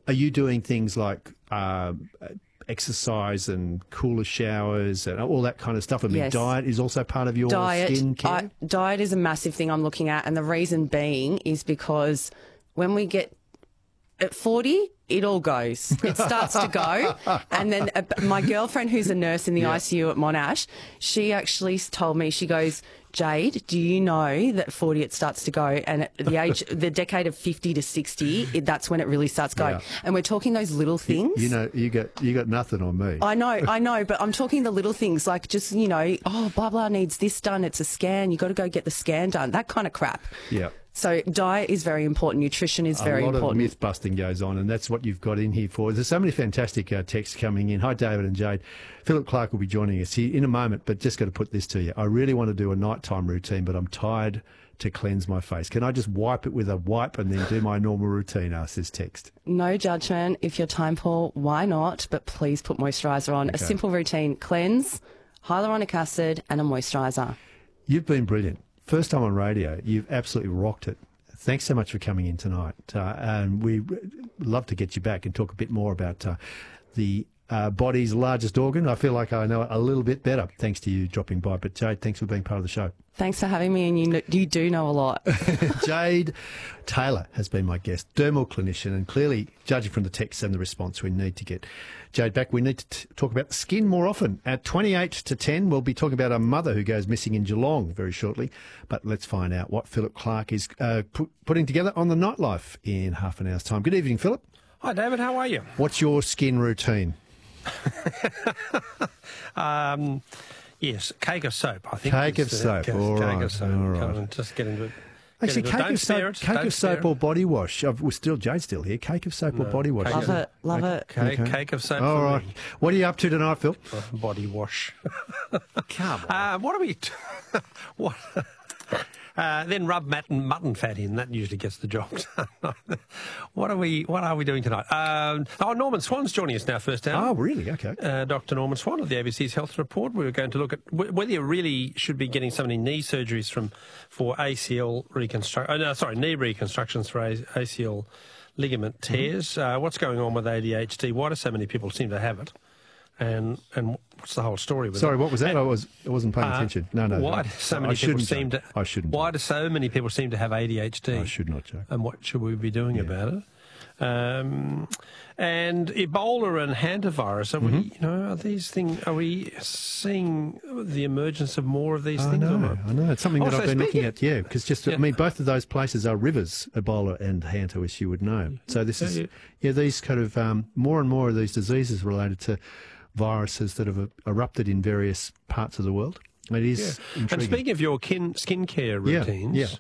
are you doing things like exercise and cooler showers and all that kind of stuff? I mean, Yes. diet is also part of your skin care? Diet is a massive thing I'm looking at, and the reason being is because when we get at 40, it all goes. It starts to go. And then my girlfriend, who's a nurse in the ICU at Monash, she actually told me, she goes, Jade, do you know that 40 it starts to go, and at the decade of 50 to 60, that's when it really starts going. Yeah. And we're talking those little things. You know, you got nothing on me. I know, but I'm talking the little things like just, oh, blah, blah needs this done. It's a scan. You got to go get the scan done. That kind of crap. Yeah. So diet is very important. Nutrition is very important. A lot of myth busting goes on, and that's what you've got in here for. There's so many fantastic texts coming in. Hi, David and Jade. Philip Clark will be joining us here in a moment, but just got to put this to you. I really want to do a nighttime routine, but I'm tired to cleanse my face. Can I just wipe it with a wipe and then do my normal routine? Asks this text. No judgment. If you're time poor, why not? But please put moisturiser on. Okay. A simple routine: cleanse, hyaluronic acid, and a moisturiser. You've been brilliant. First time on radio. You've absolutely rocked it. Thanks so much for coming in tonight. And we love to get you back and talk a bit more about the body's largest organ. I feel like I know it a little bit better thanks to you dropping by. But Jade, thanks for being part of the show. Thanks for having me, and you do know a lot. Jade Taylor has been my guest, dermal clinician, and clearly, judging from the text and the response, we need to get Jade back. We need to talk about the skin more often. At 28 to 10, we'll be talking about a mother who goes missing in Geelong very shortly. But let's find out what Philip Clark is putting together on the nightlife in half an hour's time. Good evening, Philip. Hi, David. How are you? What's your skin routine? Yes, cake of soap, I think. Cake of soap, all right. Cake of soap. All Come right. on, just get into it. Actually, Get into it. cake of soap or body wash. Jade's still here. Cake of soap or body wash. Love it. Cake of soap All for right. me. What are you up to tonight, Phil? Body wash. Come on. What are we... what? Then rub mutton fat in. That usually gets the job done. What are we doing tonight? Norman Swan's joining us now, first hour. Oh, really? Okay. Dr. Norman Swan of the ABC's Health Report. We were going to look at whether you really should be getting so many knee surgeries for ACL knee reconstructions for ACL ligament tears. What's going on with ADHD? Why do so many people seem to have it? And what's the whole story with it? Sorry, what was that? I wasn't paying attention. No. Why do so many people seem to? I shouldn't. Why do so many people seem to have ADHD? I should not joke. And what should we be doing about it? And Ebola and hantavirus. Are we seeing the emergence of more of these things? I know. It's something that I've been looking at. Yeah, because both of those places are rivers, Ebola and Hanta, as you would know. So this is these kind of more and more of these diseases related to viruses that have erupted in various parts of the world. It is intriguing. And speaking of your skincare routines,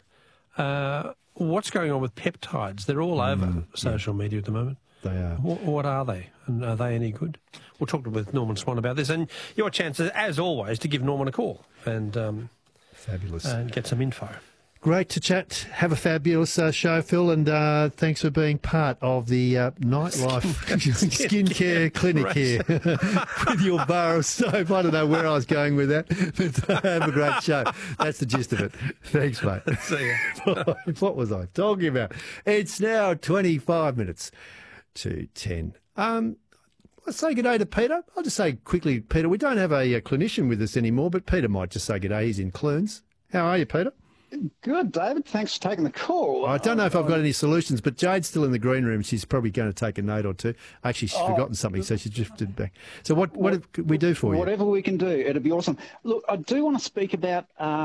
what's going on with peptides? They're all over social media at the moment. They are. What are they? And are they any good? We'll talk with Norman Swan about this. And your chances, as always, to give Norman a call and fabulous and get some info. Great to chat. Have a fabulous show, Phil, and thanks for being part of the nightlife skincare clinic here with your bar of soap. I don't know where I was going with that, but have a great show. That's the gist of it. Thanks, mate. See ya. What was I talking about? It's now 25 minutes to 10. Let's say good day to Peter. I'll just say quickly, Peter, we don't have a clinician with us anymore, but Peter might just say good day. He's in Clunes. How are you, Peter? Good, David. Thanks for taking the call. I don't know if I've got any solutions, but Jade's still in the green room. She's probably going to take a note or two. Actually, she's forgotten something, so she's drifted back. So what could we do for you? Whatever we can do, it'd be awesome. Look, I do want to speak about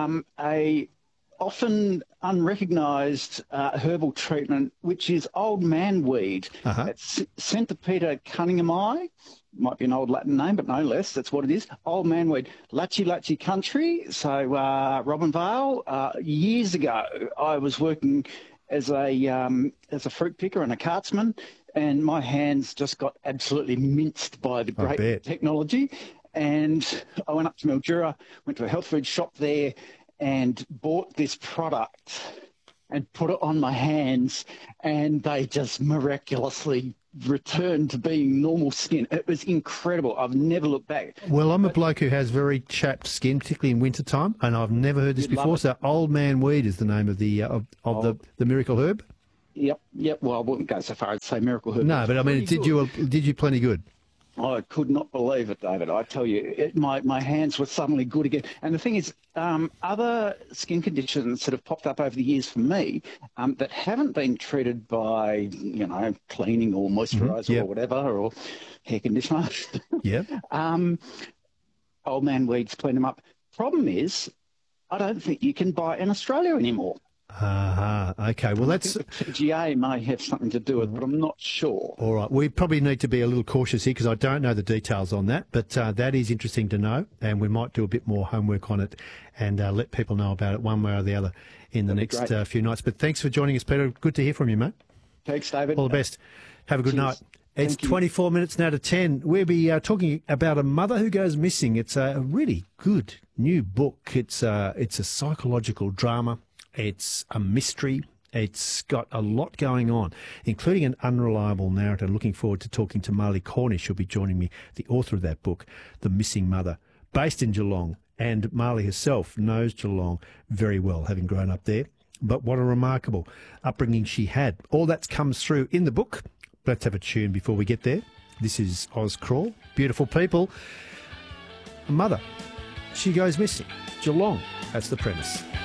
a often unrecognised herbal treatment, which is old man weed. It's Centipede cunninghamii. Might be an old Latin name, but no less. That's what it is. Old man weed. Lachi country. So Robin Vale. Years ago, I was working as a fruit picker and a cartsman, and my hands just got absolutely minced by the great technology. And I went up to Mildura, went to a health food shop there, and bought this product and put it on my hands, and they just miraculously returned to being normal skin. It was incredible. I've never looked back. Well, I'm a bloke who has very chapped skin, particularly in wintertime, and I've never heard this before. So old man weed is the name of the miracle herb? Yep. Well, I wouldn't go so far as to say miracle herbal. No, but I mean, did you plenty good? I could not believe it, David. I tell you, my hands were suddenly good again. And the thing is, other skin conditions that have popped up over the years for me that haven't been treated by, cleaning or moisturiser or whatever, or hair conditioner. Yeah. Old man weeds clean them up. Problem is, I don't think you can buy it in Australia anymore. Okay. Well, I think the PGA may have something to do with it, but I'm not sure. All right. We probably need to be a little cautious here because I don't know the details on that, but that is interesting to know, and we might do a bit more homework on it and let people know about it one way or the other in the next few nights. But thanks for joining us, Peter. Good to hear from you, mate. Thanks, David. All the best. Have a good night. It's Thank you. 24 minutes now to 10. We'll be talking about a mother who goes missing. It's a really good new book. It's a psychological drama. It's a mystery. It's got a lot going on, including an unreliable narrator. Looking forward to talking to Marley Cornish, who'll be joining me, the author of that book, The Missing Mother, based in Geelong. And Marley herself knows Geelong very well, having grown up there. But what a remarkable upbringing she had. All that comes through in the book. Let's have a tune before we get there. This is Oz Crawl. Beautiful people. A mother. She goes missing. Geelong. That's the premise.